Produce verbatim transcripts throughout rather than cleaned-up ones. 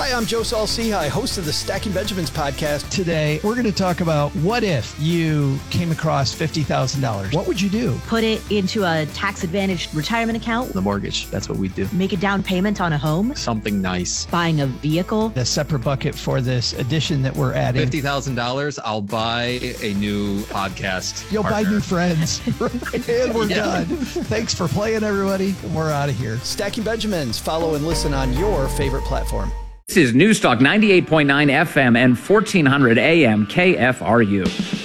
Hi, I'm Joe Saul-Sehy, host of the Stacking Benjamins podcast. Today, we're going to talk about what if you came across fifty thousand dollars? What would you do? Put it into a tax-advantaged retirement account. The mortgage, that's what we do. Make a down payment on a home. Something nice. Buying a vehicle. A separate bucket for this addition that we're adding. fifty thousand dollars, I'll buy a new podcast You'll partner. buy new friends. And we're yeah. done. Thanks for playing, everybody. We're out of here. Stacking Benjamins. Follow and listen on your favorite platform. This is Newstalk ninety-eight point nine F M and fourteen hundred A M K F R U.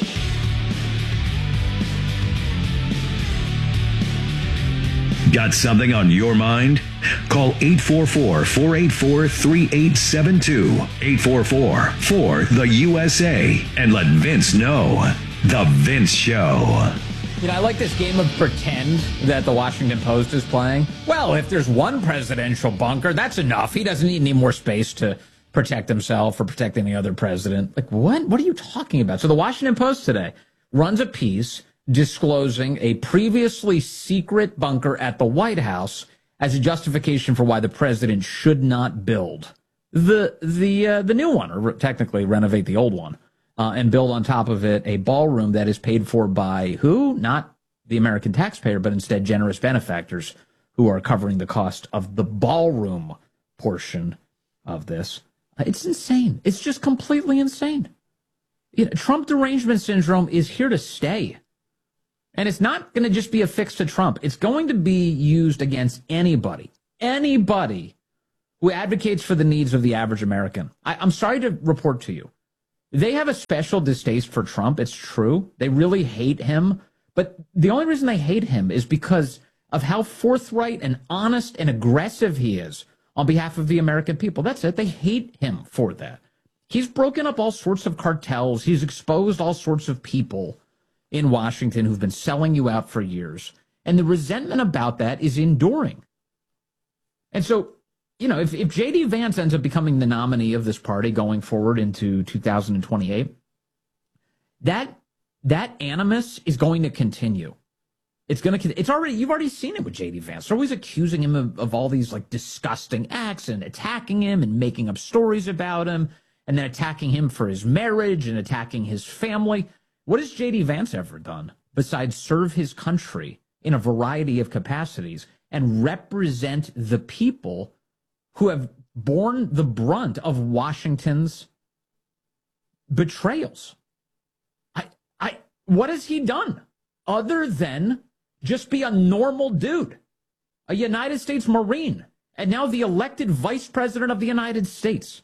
Got something on your mind? Call eight four four, four eight four, three eight seven two, eight four four, four the U S A, and let Vince know. The Vince Show. You know, I like this game of pretend that the Washington Post is playing. Well, if there's one presidential bunker, that's enough. He doesn't need any more space to protect himself or protect any other president. Like, what? What are you talking about? So the Washington Post today runs a piece disclosing a previously secret bunker at the White House as a justification for why the president should not build the the uh, the new one, or technically renovate the old one. Uh, and build on top of it a ballroom that is paid for by who? Not the American taxpayer, but instead generous benefactors who are covering the cost of the ballroom portion of this. Uh, it's insane. It's just completely insane. You know, Trump derangement syndrome is here to stay. And it's not going to just be affixed to Trump. It's going to be used against anybody, anybody who advocates for the needs of the average American. I, I'm sorry to report to you. They have a special distaste for Trump. It's true. They really hate him. But the only reason they hate him is because of how forthright and honest and aggressive he is on behalf of the American people. That's it. They hate him for that. He's broken up all sorts of cartels. He's exposed all sorts of people in Washington who've been selling you out for years. And the resentment about that is enduring. And so, you know, if, if J D. Vance ends up becoming the nominee of this party going forward into two thousand twenty-eight, that that animus is going to continue. It's going to. It's already. You've already seen it with J D. Vance. They're always accusing him of, of all these like disgusting acts and attacking him and making up stories about him, and then attacking him for his marriage and attacking his family. What has J D. Vance ever done besides serve his country in a variety of capacities and represent the people who have borne the brunt of Washington's betrayals? I, I, what has he done other than just be a normal dude, a United States Marine, and now the elected vice president of the United States?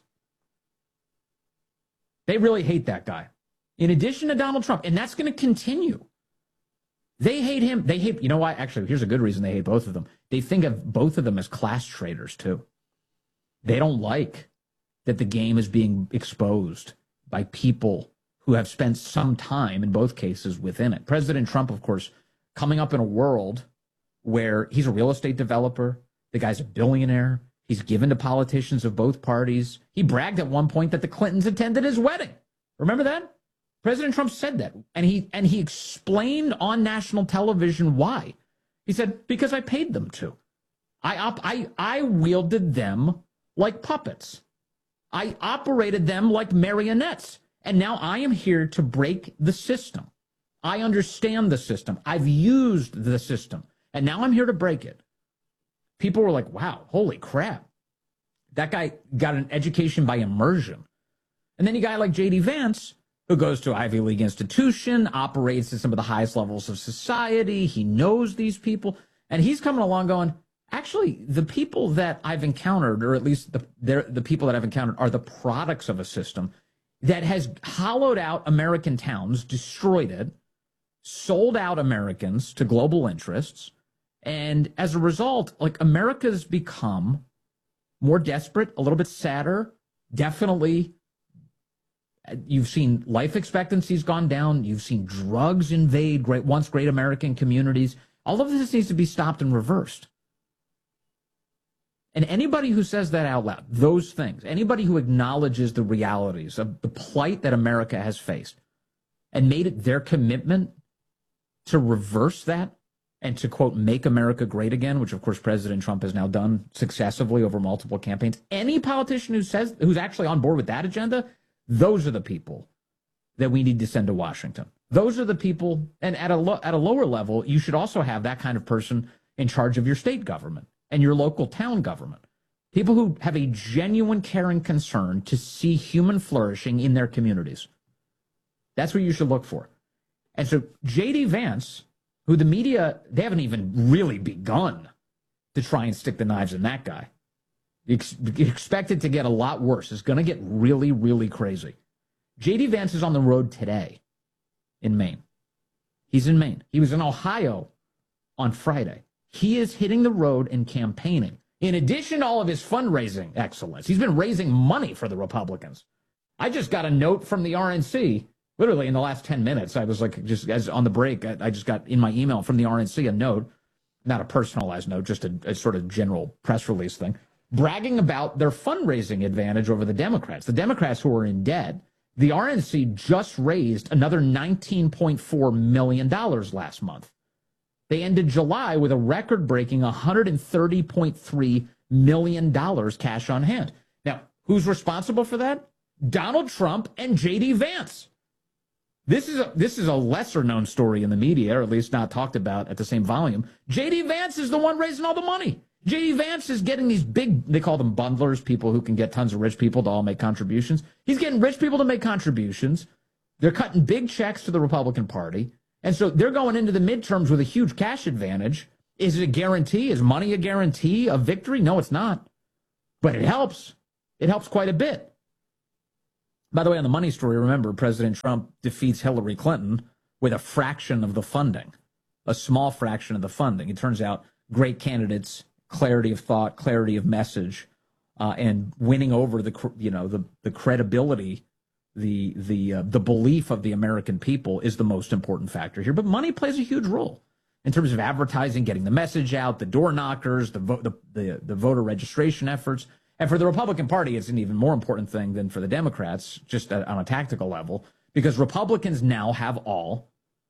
They really hate that guy, in addition to Donald Trump, and that's going to continue. They hate him. They hate, you know why? Actually, here's a good reason they hate both of them. They think of both of them as class traitors, too. They don't like that the game is being exposed by people who have spent some time, in both cases, within it. President Trump, of course, coming up in a world where he's a real estate developer. The guy's a billionaire. He's given to politicians of both parties. He bragged at one point that the Clintons attended his wedding. Remember that? President Trump said that. And he and he explained on national television why. He said, because I paid them to. I op- I I wielded them like puppets. I operated them like marionettes. And now I am here to break the system. I understand the system. I've used the system. And now I'm here to break it. People were like, wow, holy crap. That guy got an education by immersion. And then you got a guy like J D. Vance, who goes to Ivy League institution, operates at some of the highest levels of society. He knows these people. And he's coming along going, actually, the people that I've encountered, or at least the the people that I've encountered, are the products of a system that has hollowed out American towns, destroyed it, sold out Americans to global interests. And as a result, like, America's become more desperate, a little bit sadder. Definitely, you've seen life expectancy's gone down. You've seen drugs invade great once great American communities. All of this needs to be stopped and reversed. And anybody who says that out loud, those things, anybody who acknowledges the realities of the plight that America has faced and made it their commitment to reverse that, and to, quote, make America great again, which, of course, President Trump has now done successively over multiple campaigns, any politician who says, who's actually on board with that agenda, those are the people that we need to send to Washington. Those are the people, and at a, lo- at a lower level, you should also have that kind of person in charge of your state government and your local town government. People who have a genuine care and concern to see human flourishing in their communities. That's what you should look for. And so J D. Vance, who the media, they haven't even really begun to try and stick the knives in that guy. You ex- expect it to get a lot worse. It's going to get really, really crazy. J D. Vance is on the road today in Maine. He's in Maine. He was in Ohio on Friday. He is hitting the road and campaigning. In addition to all of his fundraising excellence, he's been raising money for the Republicans. I just got a note from the R N C, literally in the last ten minutes. I was like, just as on the break, I, I just got in my email from the R N C a note, not a personalized note, just a, a sort of general press release thing, bragging about their fundraising advantage over the Democrats. The Democrats who are in debt, the R N C just raised another nineteen point four million dollars last month. They ended July with a record-breaking one hundred thirty point three million dollars cash on hand. Now, who's responsible for that? Donald Trump and J D. Vance. This is a, this is a lesser-known story in the media, or at least not talked about at the same volume. J D. Vance is the one raising all the money. J D. Vance is getting these big, they call them bundlers, people who can get tons of rich people to all make contributions. He's getting rich people to make contributions. They're cutting big checks to the Republican Party. And so they're going into the midterms with a huge cash advantage. Is it a guarantee? Is money a guarantee of victory? No, it's not. But it helps. It helps quite a bit. By the way, on the money story, remember, President Trump defeats Hillary Clinton with a fraction of the funding, a small fraction of the funding. It turns out great candidates, clarity of thought, clarity of message, uh, and winning over the, you know, the, the credibility, the the uh, the belief of the American people is the most important factor here. But money plays a huge role in terms of advertising, getting the message out, the door knockers, the vote, the, the the voter registration efforts. And for the Republican Party, it's an even more important thing than for the Democrats, just on a tactical level, because Republicans now have all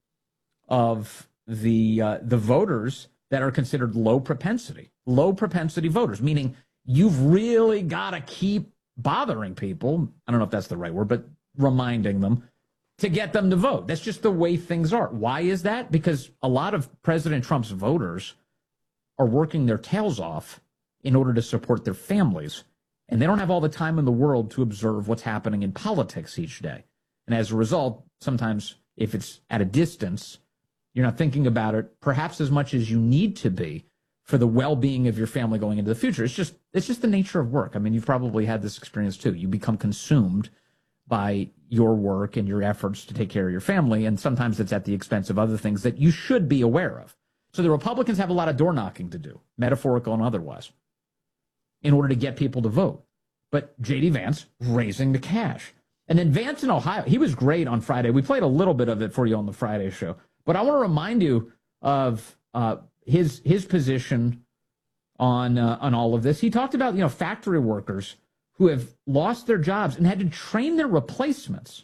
of the uh, the voters that are considered low propensity, low propensity voters, meaning you've really got to keep bothering people. I don't know if that's the right word, but reminding them to get them to vote. That's just the way things are. Why is that? Because a lot of President Trump's voters are working their tails off in order to support their families, and they don't have all the time in the world to observe what's happening in politics each day. And as a result, sometimes if it's at a distance, you're not thinking about it perhaps as much as you need to be for the well-being of your family going into the future. It's just it's just the nature of work. I mean, you've probably had this experience too. You become consumed by your work and your efforts to take care of your family, and sometimes it's at the expense of other things that you should be aware of. So the Republicans have a lot of door knocking to do, metaphorical and otherwise, in order to get people to vote. But J D. Vance raising the cash. And then Vance in Ohio, he was great on Friday. We played a little bit of it for you on the Friday show. But I want to remind you of uh, his his position on uh, on all of this. He talked about, you know, factory workers who have lost their jobs and had to train their replacements.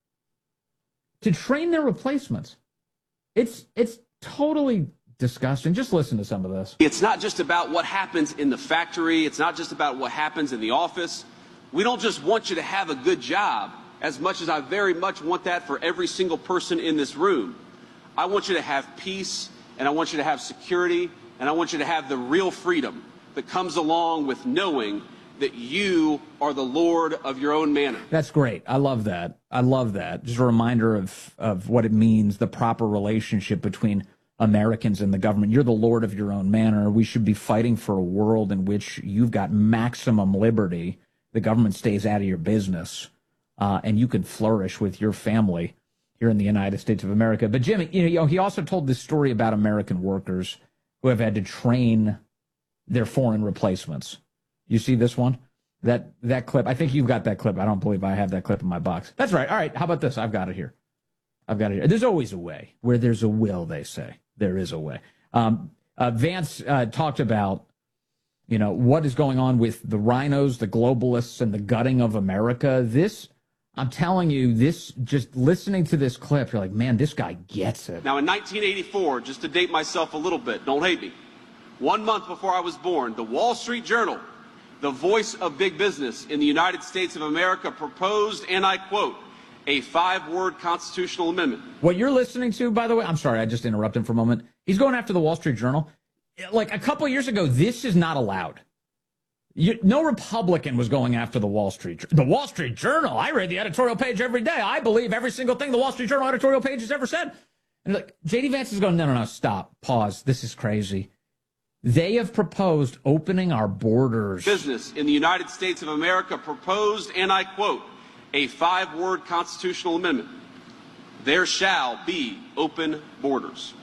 To train their replacements. It's it's totally disgusting. Just listen to some of this. It's not just about what happens in the factory. It's not just about what happens in the office. We don't just want you to have a good job, as much as I very much want that for every single person in this room. I want you to have peace, and I want you to have security, and I want you to have the real freedom that comes along with knowing that you are the Lord of your own manor. That's great. I love that. I love that. Just a reminder of, of what it means, the proper relationship between Americans and the government. You're the Lord of your own manor. We should be fighting for a world in which you've got maximum liberty. The government stays out of your business, uh, and you can flourish with your family here in the United States of America. But Jimmy, you know, he also told this story about American workers who have had to train their foreign replacements. You see this one? That that clip? I think you've got that clip. I don't believe I have that clip in my box. That's right. All right. How about this? I've got it here. I've got it here. There's always a way. Where there's a will, they say. There is a way. Um, uh, Vance uh, talked about, you know, what is going on with the rhinos, the globalists, and the gutting of America. This I'm telling you, this, just listening to this clip, you're like, man, this guy gets it. Now, in nineteen eighty-four, just to date myself a little bit, don't hate me, one month before I was born, the Wall Street Journal, the voice of big business in the United States of America, proposed, and I quote, a five-word constitutional amendment. What you're listening to, by the way, I'm sorry, I just interrupted him for a moment. He's going after the Wall Street Journal. Like a couple of years ago, this is not allowed. You, no Republican was going after the Wall Street Journal. The Wall Street Journal. I read the editorial page every day. I believe every single thing the Wall Street Journal editorial page has ever said. And like J D Vance is going, no, no, no, stop, pause. This is crazy. They have proposed opening our borders. Business in the United States of America proposed, and I quote, a five-word constitutional amendment. There shall be open borders.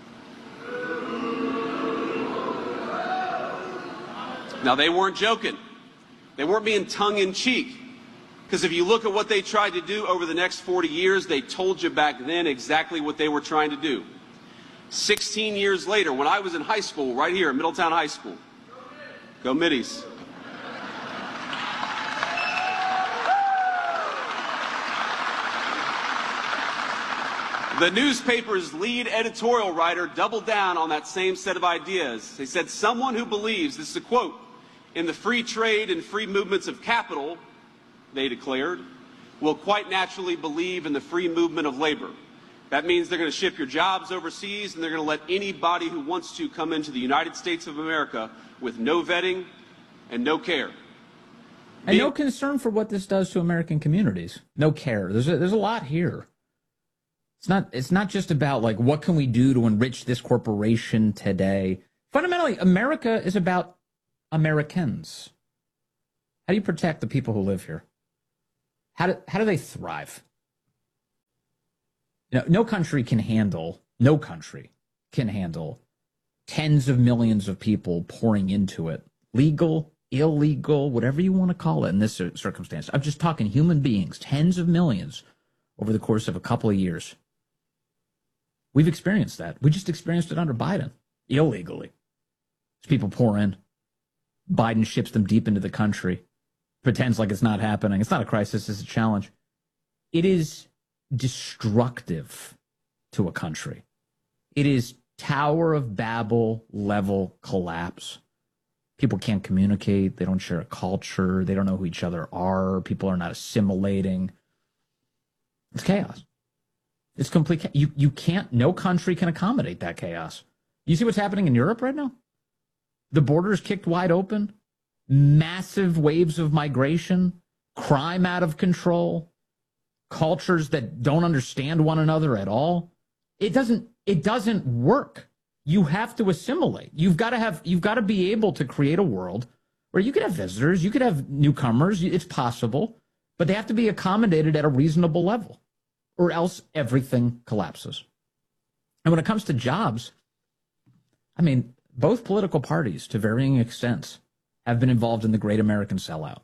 Now, they weren't joking. They weren't being tongue-in-cheek. Because if you look at what they tried to do over the next forty years, they told you back then exactly what they were trying to do. sixteen years later, when I was in high school, right here at Middletown High School, go Middies. The newspaper's lead editorial writer doubled down on that same set of ideas. They said, someone who believes, this is a quote, in the free trade and free movements of capital, they declared, will quite naturally believe in the free movement of labor. That means they're going to ship your jobs overseas, and they're going to let anybody who wants to come into the United States of America with no vetting and no care. And no concern for what this does to American communities. No care. There's a, there's a lot here. It's not, it's not just about, like, what can we do to enrich this corporation today? Fundamentally, America is about Americans. How do you protect the people who live here? How do, how do they thrive? You know, no country can handle, no country can handle tens of millions of people pouring into it. Legal, illegal, whatever you want to call it in this circumstance. I'm just talking human beings, tens of millions over the course of a couple of years. We've experienced that. We just experienced it under Biden, illegally. As people pour in, Biden ships them deep into the country, pretends like it's not happening. It's not a crisis, it's a challenge. It is destructive to a country. It is Tower of Babel level collapse. People can't communicate. They don't share a culture. They don't know who each other are. People are not assimilating. It's chaos. It's complete. You, you can't, no country can accommodate that chaos. You see what's happening in Europe right now? The borders kicked wide open, massive waves of migration, crime out of control, cultures that don't understand one another at all. It doesn't, it doesn't work. You have to assimilate. You've got to have, you've got to be able to create a world where you could have visitors, you could have newcomers. It's possible, but they have to be accommodated at a reasonable level, or else everything collapses. And when it comes to jobs, I mean, both political parties, to varying extents, have been involved in the great American sellout.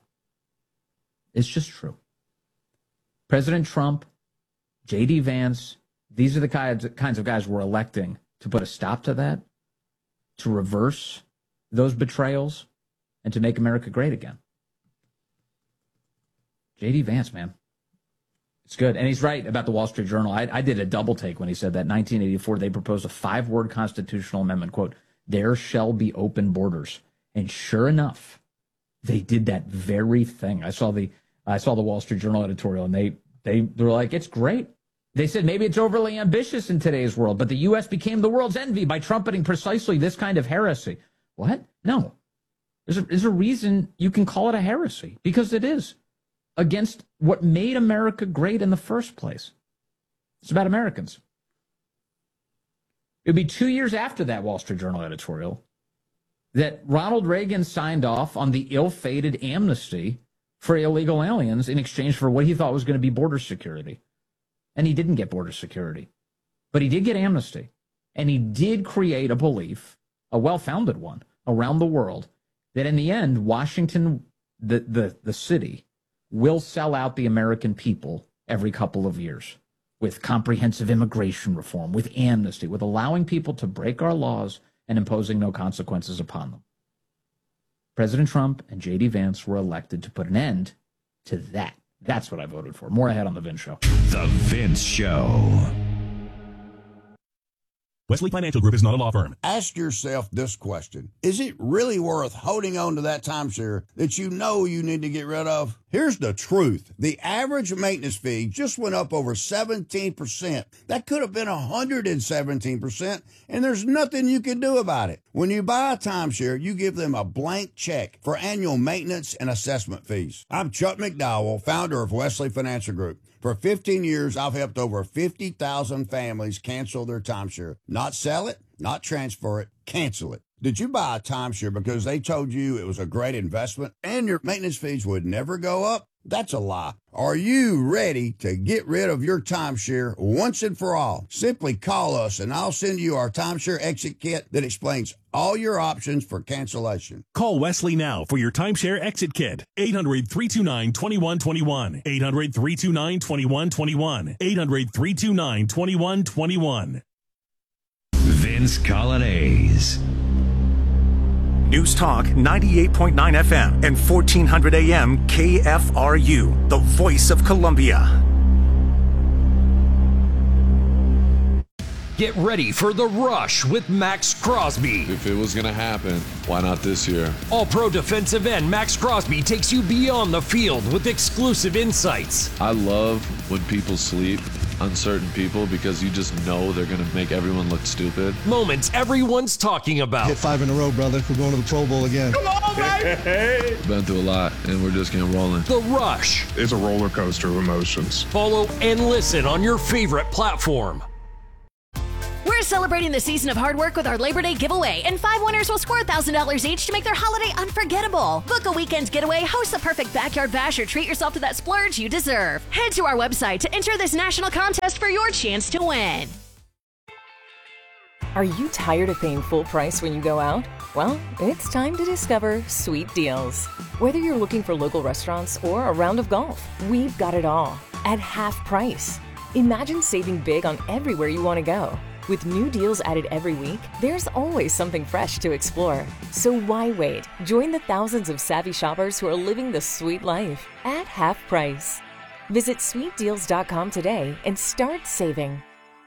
It's just true. President Trump, J D Vance, these are the kinds, kinds of guys we're electing to put a stop to that, to reverse those betrayals, and to make America great again. J D Vance, man. It's good. And he's right about the Wall Street Journal. I, I did a double take when he said that in nineteen eighty-four they proposed a five-word constitutional amendment, quote, there shall be open borders. And sure enough, they did that very thing. I saw the I saw the Wall Street Journal editorial, and they, they, they were like, it's great. They said maybe it's overly ambitious in today's world, but the U S became the world's envy by trumpeting precisely this kind of heresy. What? No. There's a, there's a reason you can call it a heresy, because it is against what made America great in the first place. It's about Americans. It would be two years after that Wall Street Journal editorial that Ronald Reagan signed off on the ill-fated amnesty for illegal aliens in exchange for what he thought was going to be border security. And he didn't get border security. But he did get amnesty. And he did create a belief, a well-founded one, around the world, that in the end, Washington, the, the, the city, will sell out the American people every couple of years with comprehensive immigration reform, with amnesty, with allowing people to break our laws and imposing no consequences upon them. President Trump and J D Vance were elected to put an end to that That's what I voted for. More ahead on The Vince Show. The Vince Show. Wesley Financial Group is not a law firm. Ask yourself this question. Is it really worth holding on to that timeshare that you know you need to get rid of? Here's the truth. The average maintenance fee just went up over seventeen percent. That could have been one hundred seventeen percent, and there's nothing you can do about it. When you buy a timeshare, you give them a blank check for annual maintenance and assessment fees. I'm Chuck McDowell, founder of Wesley Financial Group. For fifteen years, I've helped over fifty thousand families cancel their timeshare. Not sell it, not transfer it, cancel it. Did you buy a timeshare because they told you it was a great investment and your maintenance fees would never go up? That's a lie. Are you ready to get rid of your timeshare once and for all? Simply call us and I'll send you our timeshare exit kit that explains all your options for cancellation. Call Wesley now for your timeshare exit kit. eight hundred, three two nine, two one two one. eight hundred, three two nine, two one two one. eight hundred, three two nine, two one two one. Vince Colonnese. News Talk ninety-eight point nine F M and fourteen hundred A M K F R U, the voice of Columbia. Get ready for The Rush with Max Crosby. If it was going to happen, why not this year? All-pro defensive end Max Crosby takes you beyond the field with exclusive insights. I love when people sleep on certain people because you just know they're going to make everyone look stupid. Moments everyone's talking about. Hit five in a row, brother. We're going to the Pro Bowl again. Come on, baby! Been through a lot, and we're just getting rolling. The Rush. It's a roller coaster of emotions. Follow and listen on your favorite platform. We're celebrating the season of hard work with our Labor Day giveaway, and five winners will score one thousand dollars each to make their holiday unforgettable. Book a weekend getaway, host the perfect backyard bash, or treat yourself to that splurge you deserve. Head to our website to enter this national contest for your chance to win. Are you tired of paying full price when you go out? Well, it's time to discover Sweet Deals. Whether you're looking for local restaurants or a round of golf, we've got it all at half price. Imagine saving big on everywhere you want to go. With new deals added every week, there's always something fresh to explore. So why wait? Join the thousands of savvy shoppers who are living the sweet life at half price. Visit sweet deals dot com today and start saving.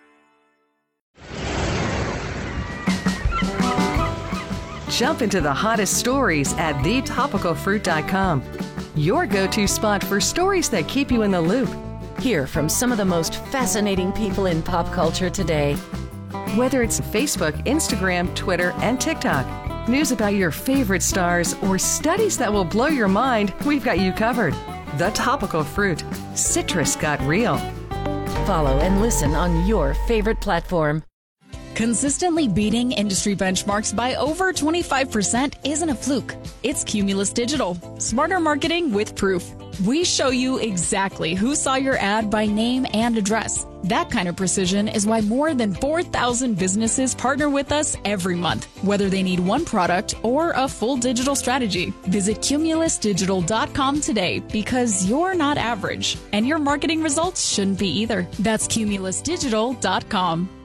Jump into the hottest stories at the topical fruit dot com. Your go-to spot for stories that keep you in the loop. Hear from some of the most fascinating people in pop culture today. Whether it's Facebook, Instagram, Twitter, and TikTok, news about your favorite stars, or studies that will blow your mind, we've got you covered. The Topical Fruit. Citrus got real. Follow and listen on your favorite platform. Consistently beating industry benchmarks by over twenty-five percent isn't a fluke. It's Cumulus Digital. Smarter marketing with proof. We show you exactly who saw your ad by name and address. That kind of precision is why more than four thousand businesses partner with us every month, whether they need one product or a full digital strategy. Visit cumulus digital dot com today because you're not average, and your marketing results shouldn't be either. That's cumulus digital dot com.